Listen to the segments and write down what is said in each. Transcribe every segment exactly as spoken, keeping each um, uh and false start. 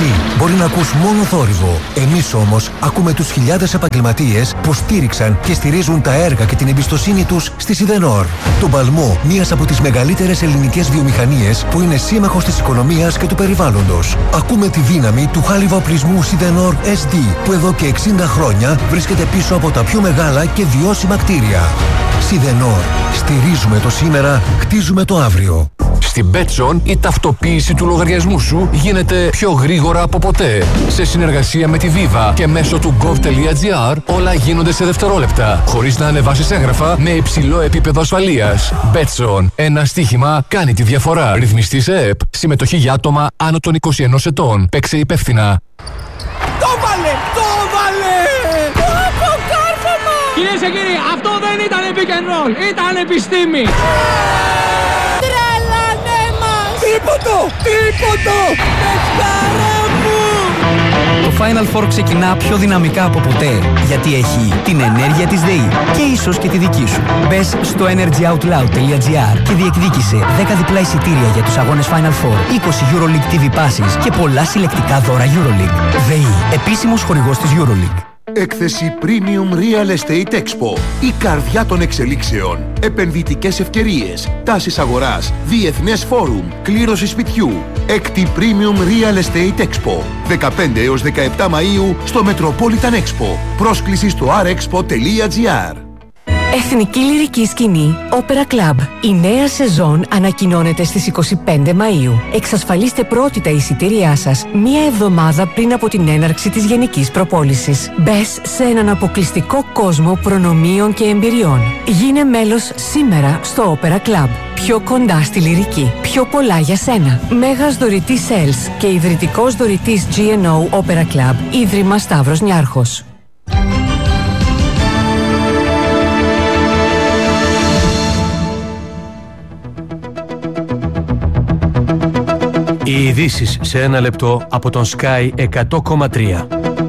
Εσύ μπορεί να ακούς μόνο θόρυβο. Εμείς όμως ακούμε τους χιλιάδες επαγγελματίες που στήριξαν και στηρίζουν τα έργα και την εμπιστοσύνη τους στη Σιδενόρ. Τον παλμό μιας από τις μεγαλύτερες ελληνικές βιομηχανίες που είναι σύμμαχος της οικονομίας και του περιβάλλοντος. Ακούμε τη δύναμη του χάλιβα οπλισμού Σιδενόρ ες ντι που εδώ και εξήντα χρόνια βρίσκεται πίσω από τα πιο μεγάλα και βιώσιμα κτίρια. Σιδενόρ. Στηρίζουμε το σήμερα, χτίζουμε το αύριο. Στην Betson η ταυτοποίηση του λογαριασμού σου γίνεται πιο γρήγορα από ποτέ. Σε συνεργασία με τη Viva και μέσω του gov.gr όλα γίνονται σε δευτερόλεπτα, χωρίς να ανεβάσεις έγγραφα με υψηλό επίπεδο ασφαλείας. Betson. Ένα στοίχημα κάνει τη διαφορά. Ρυθμιστή σε ΕΕΠ. Συμμετοχή για άτομα άνω των είκοσι ενός ετών. Παίξε υπεύθυνα. Το βάλε! Το βάλε! Αποκάρφωμα! Κυρίες και κύριοι, αυτό δεν ήταν pick and roll, ήταν επιστήμη! Τρελανέ μας! Τίποτο! Τίποτο! Πεχτάρα μου! Το Final Four ξεκινά πιο δυναμικά από ποτέ, γιατί έχει την ενέργεια της ΔΕΗ και ίσως και τη δική σου. Μπες στο energyoutloud.gr και διεκδίκησε δέκα διπλά εισιτήρια για τους αγώνες Final Four, είκοσι EuroLeague τι βι Passes και πολλά συλλεκτικά δώρα EuroLeague. ΔΕΗ, επίσημος χορηγός της EuroLeague. Έκθεση Premium Real Estate Expo. Η καρδιά των εξελίξεων. Επενδυτικές ευκαιρίες. Τάσεις αγοράς. Διεθνές φόρουμ. Κλήρωση σπιτιού. Έκτη Premium Real Estate Expo. δεκαπέντε έως δεκαεπτά Μαΐου στο Metropolitan Expo. Πρόσκληση στο αρ εξπο τελεία τζι αρ. Εθνική Λυρική Σκηνή Opera Club. Η νέα σεζόν ανακοινώνεται στις είκοσι πέντε Μαΐου. Εξασφαλίστε πρώτη τα εισιτήριά σας μία εβδομάδα πριν από την έναρξη της γενικής προπόλησης. Μπες σε έναν αποκλειστικό κόσμο προνομίων και εμπειριών. Γίνε μέλος σήμερα στο Opera Club. Πιο κοντά στη λυρική. Πιο πολλά για σένα. Μέγας δωρητής Sales και ιδρυτικός δωρητής τζι εν ο Opera Club. Ίδρυμα Σταύρος Νιάρχος. Οι ειδήσεις σε ένα λεπτό από τον Sky εκατό κόμμα τρία.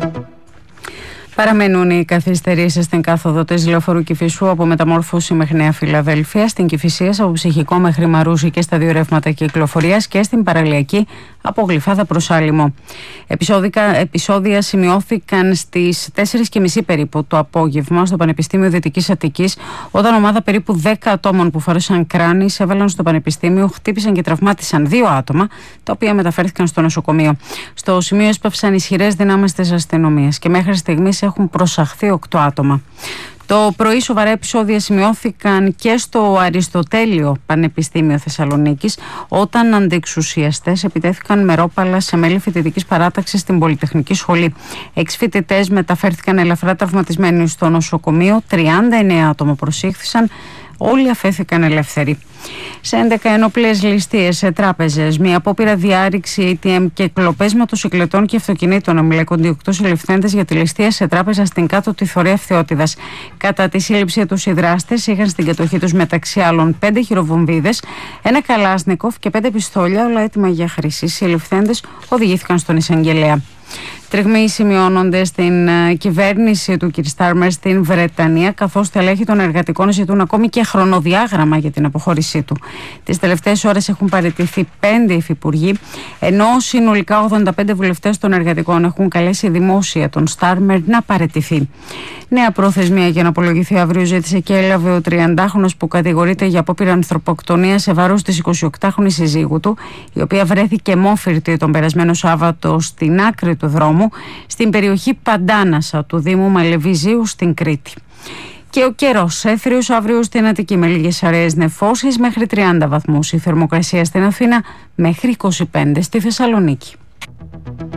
Παραμένουν οι καθυστερήσεις στην κάθοδο της λεωφορείου Κηφισού από Μεταμόρφωση μέχρι Νέα Φιλαδέλφεια, στην Κηφισίας από Ψυχικό μέχρι Μαρούσι και στα δύο ρεύματα κυκλοφορίας και στην Παραλιακή από Γλυφάδα προς Άλυμο. Επεισόδια σημειώθηκαν στις τέσσερις και μισή περίπου το απόγευμα στο Πανεπιστήμιο Δυτικής Αττικής, όταν ομάδα περίπου δέκα ατόμων που φορέσαν κράνη έβαλαν στο Πανεπιστήμιο, χτύπησαν και τραυμάτισαν δύο άτομα, τα οποία μεταφέρθηκαν στο νοσοκομείο. Στο σημείο έσπευσαν ισχυρές δυνάμεις της αστυνομίας και μέχρι στιγμής έχουν προσαχθεί οκτώ άτομα. Το πρωί σοβαρά επεισόδια σημειώθηκαν και στο Αριστοτέλειο Πανεπιστήμιο Θεσσαλονίκης, όταν αντιεξουσιαστές επιτέθηκαν με ρόπαλα σε μέλη φοιτητικής παράταξης στην Πολυτεχνική Σχολή. Έξι φοιτητές μεταφέρθηκαν ελαφρά τραυματισμένοι στο νοσοκομείο, τριάντα εννέα άτομα προσήχθησαν, όλοι αφέθηκαν ελεύθεροι. Σε έντεκα ενόπλες ληστείες σε τράπεζες, μια απόπειρα διάρρηξη έι τι εμ και κλοπές μοτοσυκλετών και αυτοκινήτων εμπλέκονται οκτώ συλληφθέντες για τη ληστεία σε τράπεζα στην Κάτω Τιθωρία Φθιώτιδας. Κατά τη σύλληψη τους οι δράστες είχαν στην κατοχή τους μεταξύ άλλων πέντε χειροβομβίδες, ένα καλάσνικοφ και πέντε πιστόλια, όλα έτοιμα για χρήση. Οι συλληφθέντες οδηγήθηκαν στον εισαγγελέα. Τριγμοί σημειώνονται στην uh, κυβέρνηση του κ. Στάρμερ στην Βρετανία, καθώς στελέχη των εργατικών ζητούν ακόμη και χρονοδιάγραμμα για την αποχώρησή του. Τις τελευταίες ώρες έχουν παραιτηθεί πέντε υφυπουργοί, ενώ συνολικά ογδόντα πέντε βουλευτές των εργατικών έχουν καλέσει δημόσια τον Στάρμερ να παραιτηθεί. Νέα προθεσμία για να απολογηθεί αύριο ζήτησε και έλαβε ο τριαντάχρονος που κατηγορείται για απόπειρα ανθρωποκτονία σε βάρος της εικοσιοκτάχρονης συζύγου του, η οποία βρέθηκε μόφυρτη τον περασμένο Σάββατο στην άκρη του δρόμου, στην περιοχή Παντάνασα του Δήμου Μαλεβιζίου στην Κρήτη. Και ο καιρός, έθριος αύριο στην Αττική με λίγες αραιές νεφώσεις μέχρι τριάντα βαθμούς. Η θερμοκρασία στην Αθήνα μέχρι είκοσι πέντε στη Θεσσαλονίκη.